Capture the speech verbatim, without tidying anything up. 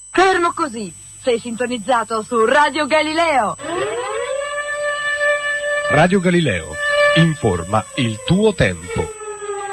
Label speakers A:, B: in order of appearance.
A: Fermo così, sei sintonizzato su Radio Galileo.
B: Radio Galileo, informa il tuo tempo.